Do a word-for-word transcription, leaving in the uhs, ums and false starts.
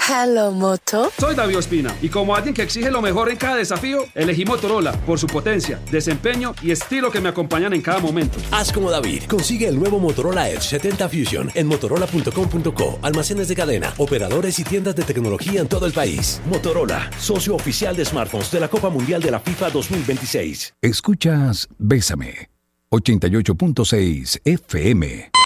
Hello, Moto. Soy David Ospina y como alguien que exige lo mejor en cada desafío, elegí Motorola por su potencia, desempeño y estilo que me acompañan en cada momento. Haz como David. Consigue el nuevo Motorola Edge setenta Fusion en motorola punto com punto co, almacenes de cadena, operadores y tiendas de tecnología en todo el país. Motorola, socio oficial de smartphones de la Copa Mundial de la FIFA dos mil veintiséis. Escuchas Bésame, ochenta y ocho punto seis F M.